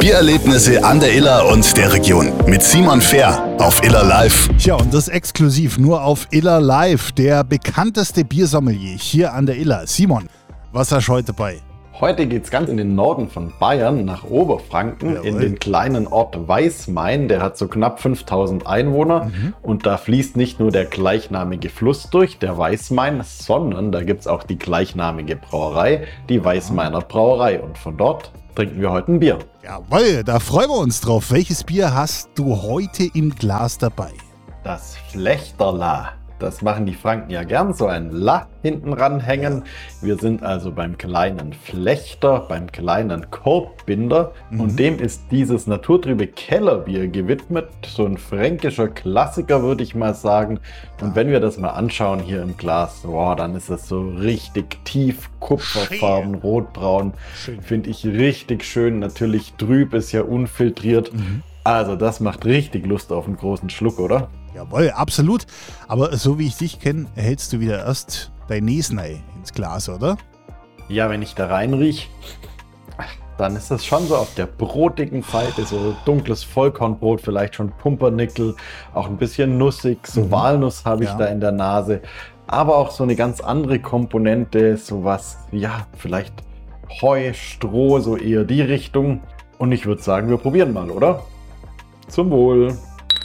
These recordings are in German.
Biererlebnisse an der Iller und der Region mit Simon Fehr auf Iller Live. Ja, und das exklusiv nur auf Iller Live, der bekannteste Biersommelier hier an der Iller. Simon, was hast du heute bei? Heute geht's ganz in den Norden von Bayern, nach Oberfranken, in den kleinen Ort Weißmain. Der hat so knapp 5000 Einwohner und da fließt nicht nur der gleichnamige Fluss durch, der Weißmain, sondern da gibt's auch die gleichnamige Brauerei, die Weißmainer Brauerei. Und von dort trinken wir heute ein Bier. Jawohl, da freuen wir uns drauf. Welches Bier hast du heute im Glas dabei? Das Flechterla. Das machen die Franken ja gern, so ein La hinten ranhängen. Wir sind also beim kleinen Flechter, beim kleinen Korbbinder und dem ist dieses naturtrübe Kellerbier gewidmet. So ein fränkischer Klassiker, würde ich mal sagen. Und wenn wir das mal anschauen hier im Glas, dann ist es so richtig tief kupferfarben, rotbraun. Finde ich richtig schön. Natürlich trüb, ist ja unfiltriert. Also das macht richtig Lust auf einen großen Schluck, oder? Jawohl, absolut. Aber so wie ich dich kenne, hältst du wieder erst dein Näsnei ins Glas, oder? Ja, wenn ich da reinriech, dann ist das schon so auf der brotigen Seite, so dunkles Vollkornbrot, vielleicht schon Pumpernickel, auch ein bisschen nussig, so Walnuss habe ich da in der Nase. Aber auch so eine ganz andere Komponente, sowas, vielleicht Heu, Stroh, so eher die Richtung. Und ich würde sagen, wir probieren mal, oder? Zum Wohl.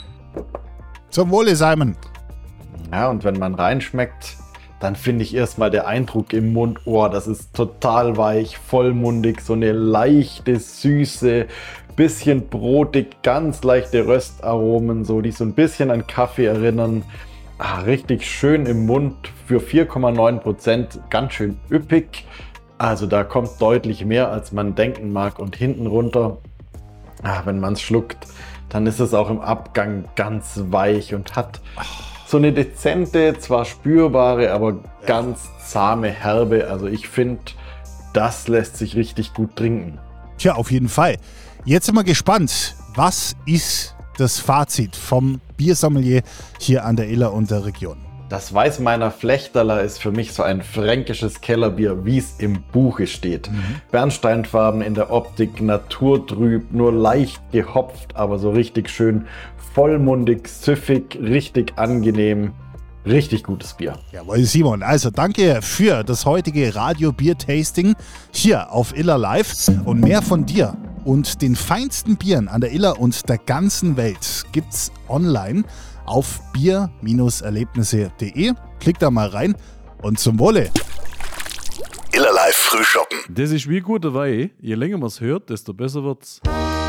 Zum Wohle, Simon. Ja, und wenn man reinschmeckt, dann finde ich erstmal der Eindruck im Mund, das ist total weich, vollmundig, so eine leichte Süße, bisschen brotig, ganz leichte Röstaromen, so, die so ein bisschen an Kaffee erinnern. Richtig schön im Mund, für 4,9%, ganz schön üppig. Also da kommt deutlich mehr, als man denken mag. Und hinten runter, wenn man es schluckt, dann ist es auch im Abgang ganz weich und hat so eine dezente, zwar spürbare, aber ganz zahme Herbe. Also ich finde, das lässt sich richtig gut trinken. Tja, auf jeden Fall. Jetzt sind wir gespannt. Was ist das Fazit vom Biersommelier hier an der Iller und der Region? Das Weißmainer Flechterler ist für mich so ein fränkisches Kellerbier, wie es im Buche steht. Bernsteinfarben in der Optik, naturtrüb, nur leicht gehopft, aber so richtig schön vollmundig, süffig, richtig angenehm. Richtig gutes Bier. Jawohl, Simon. Also danke für das heutige Radio-Bier-Tasting hier auf Iller Live. Und mehr von dir und den feinsten Bieren an der Iller und der ganzen Welt gibt's online auf bier-erlebnisse.de. Klick da mal rein und zum Wohle. Iller Live Frühschoppen. Das ist wie gute Wein. Je länger man es hört, desto besser wird's.